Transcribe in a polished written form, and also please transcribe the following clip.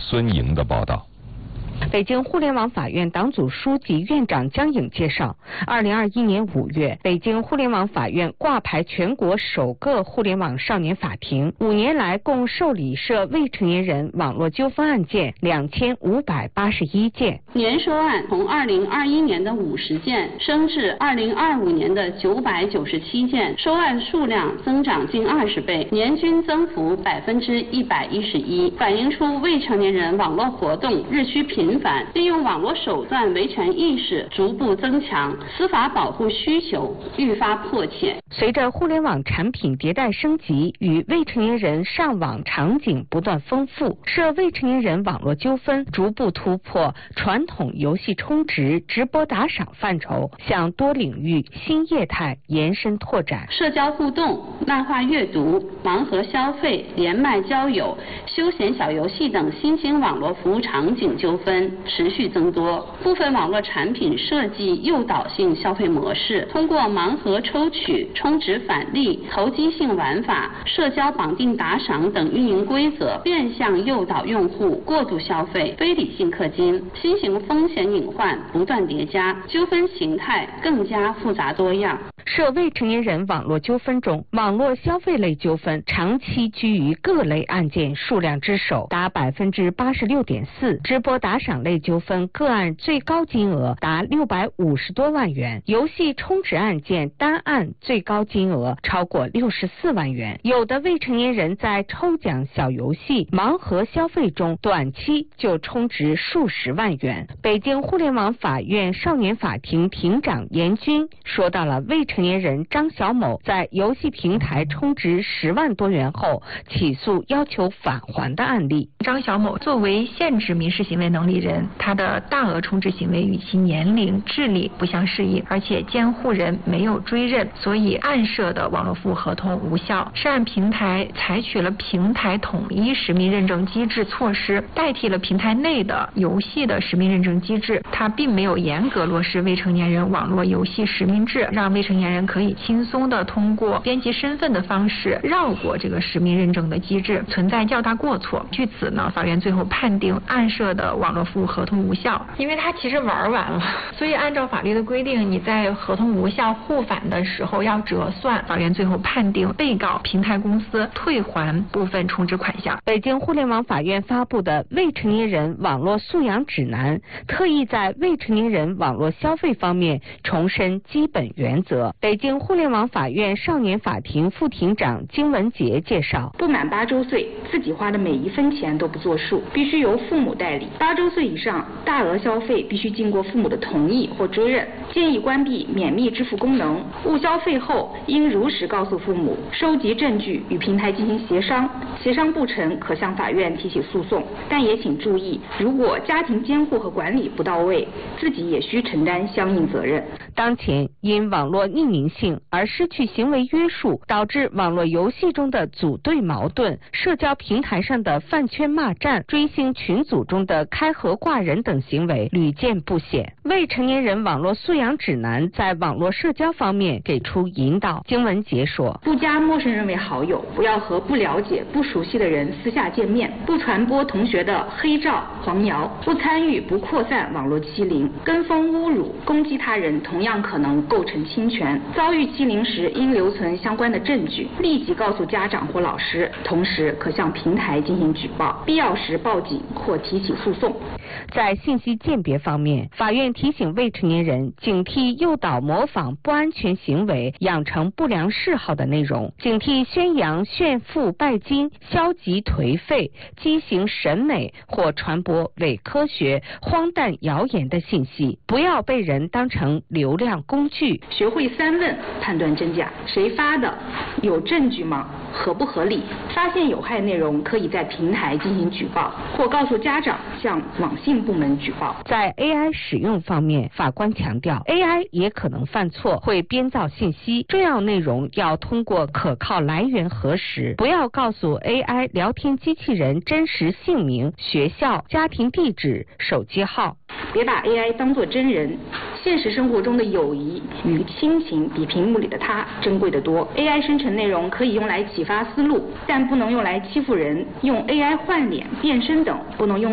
孙莹的报道。 北京互联网法院党组书记、院长姜颖介绍，2021年5月，北京互联网法院挂牌全国首个互联网少年法庭，5年来共受理涉未成年人网络纠纷案件2581件， 年收案从2021年的50件升至2025年的997件，收案数量增长近20倍，年均增幅111%，反映出未成年人网络活动日趋频繁，利用网络手段维权意识逐步增强，司法保护需求愈发迫切。 随着互联网产品迭代升级与未成年人上网场景不断丰富，涉未成年人网络纠纷逐步突破传统游戏充值、直播打赏范畴，向多领域新业态延伸拓展。 社交互动、漫画阅读、盲盒消费、连麦交友、休闲小游戏等新兴网络服务场景纠纷持续增多，部分网络产品设计诱导性消费模式，通过盲盒抽取、充值返利、投机性玩法、社交绑定打赏等运营规则，变相诱导用户过度消费、非理性氪金，新型风险隐患不断叠加，纠纷形态更加复杂多样。 涉未成年人网络纠纷中，网络消费类纠纷长期居于各类案件数量之首，达86.4%；直播打赏类纠纷个案最高金额达650多万元；游戏充值案件单案最高金额超过64万元。有的未成年人在抽奖小游戏、盲盒消费中，短期就充值数十万元。北京互联网法院少年法庭庭长严军说到了未成年人张小某在游戏平台充值10万多元后起诉要求返还的案例。 张小某作为限制民事行为能力人，他的大额充值行为与其年龄、智力不相适应，而且监护人没有追认，所以案涉的网络服务合同无效。涉案平台采取了平台统一实名认证机制措施，代替了平台内的游戏的实名认证机制，它并没有严格落实未成年人网络游戏实名制，让未成年人可以轻松的通过编辑身份的方式绕过这个实名认证的机制，存在较大过错。据此呢，法院最后判定案涉的网络服务合同无效，因为它其实玩完了，所以按照法律的规定，你在合同无效互返的时候要折算。法院最后判定被告平台公司退还部分充值款项。 北京互联网法院发布的未成年人网络素养指南，特意在未成年人网络消费方面重申基本原则。北京互联网法院少年法庭副庭长金文杰介绍， 不满8周岁，自己花的每一分钱都不作数，必须由父母代理。8周岁以上，大额消费必须经过父母的同意或追认。建议关闭免密支付功能，误消费后应如实告诉父母，收集证据与平台进行协商，协商不成可向法院提起诉讼。但也请注意，如果家庭监护和管理不到位，自己也需承担相应责任。 当前因网络匿名性而失去行为约束，导致网络游戏中的组队矛盾、社交平台上的饭圈骂战、追星群组中的开盒挂人等行为屡见不鲜。未成年人网络素养指南在网络社交方面给出引导。金文杰说， 不加陌生人为好友，不要和不了解、不熟悉的人私下见面，不传播同学的黑照、黄谣，不参与、不扩散网络欺凌，跟风侮辱、攻击他人同样可能构成侵权。遭遇欺凌时，应留存相关的证据，立即告诉家长或老师，同时可向平台进行举报，必要时报警或提起诉讼。 在信息鉴别方面，法院提醒未成年人警惕诱导模仿不安全行为、养成不良嗜好的内容，警惕宣扬炫富拜金、消极颓废、畸形审美或传播伪科学、荒诞谣言的信息，不要被人当成流量工具。 学会3问判断真假：谁发的？有证据吗？合不合理？发现有害内容，可以在平台进行举报，或告诉家长向网信部门举报。 在 AI 使用方面，法官强调 AI 也可能犯错，会编造信息，重要内容要通过可靠来源核实，不要告诉 AI 聊天机器人真实姓名、学校、家庭地址、手机号。 别把 AI 当作真人，现实生活中的友谊与亲情比屏幕里的他珍贵得多。AI 生成内容可以用来启发思路，但不能用来欺负人，用 AI 换脸、变身等不能用